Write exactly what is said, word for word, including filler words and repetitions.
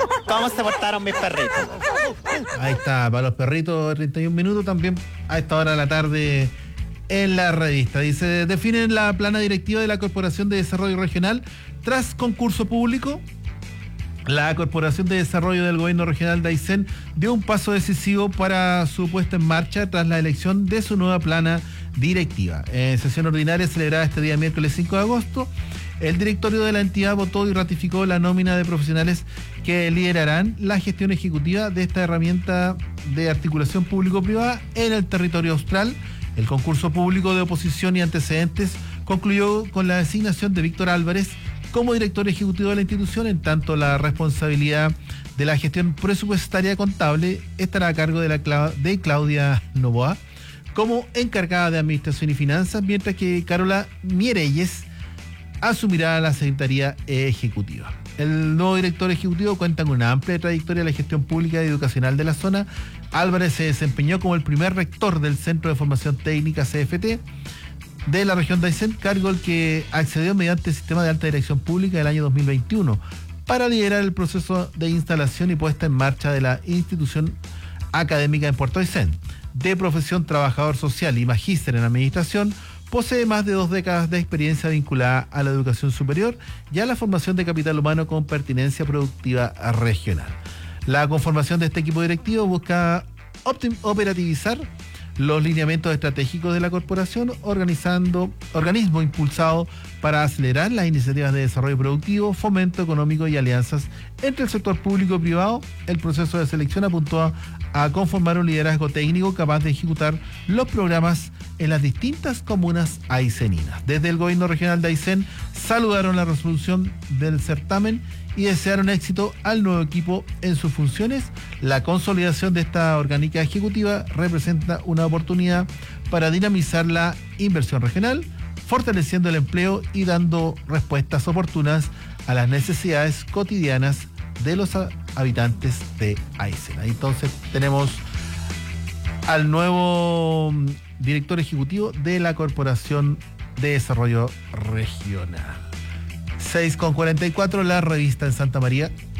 ¿Cómo se portaron mis perritos? Ahí está, para los perritos, treinta y un minutos también a esta hora de la tarde en la revista. Dice, definen la plana directiva de la Corporación de Desarrollo Regional tras concurso público. La Corporación de Desarrollo del Gobierno Regional de Aysén dio un paso decisivo para su puesta en marcha tras la elección de su nueva plana directiva. En sesión ordinaria celebrada este día miércoles cinco de agosto, el directorio de la entidad votó y ratificó la nómina de profesionales que liderarán la gestión ejecutiva de esta herramienta de articulación público-privada en el territorio austral. El concurso público de oposición y antecedentes concluyó con la designación de Víctor Álvarez como director ejecutivo de la institución, en tanto la responsabilidad de la gestión presupuestaria contable estará a cargo de, la Cla- de Claudia Novoa como encargada de Administración y Finanzas, mientras que Carola Mierelles asumirá la Secretaría Ejecutiva. El nuevo director ejecutivo cuenta con una amplia trayectoria en la gestión pública y educacional de la zona. Álvarez se desempeñó como el primer rector del Centro de Formación Técnica C F T de la región de Aysén, cargo al que accedió mediante el Sistema de Alta Dirección Pública del año dos mil veintiuno para liderar el proceso de instalación y puesta en marcha de la institución académica en Puerto Aysén. De profesión trabajador social y magíster en administración, posee más de dos décadas de experiencia vinculada a la educación superior y a la formación de capital humano con pertinencia productiva regional. La conformación de este equipo directivo busca optim- operativizar los lineamientos estratégicos de la corporación, organizando organismo impulsado para acelerar las iniciativas de desarrollo productivo, fomento económico y alianzas entre el sector público y privado. El proceso de selección apuntó a, a conformar un liderazgo técnico capaz de ejecutar los programas en las distintas comunas ayseninas. Desde el Gobierno Regional de Aysén saludaron la resolución del certamen y desearon éxito al nuevo equipo en sus funciones. La consolidación de esta orgánica ejecutiva representa una oportunidad para dinamizar la inversión regional, fortaleciendo el empleo y dando respuestas oportunas a las necesidades cotidianas de los habitantes de Aysén. Entonces tenemos al nuevo director ejecutivo de la Corporación de Desarrollo Regional. seis con cuarenta y cuatro, la revista en Santa María.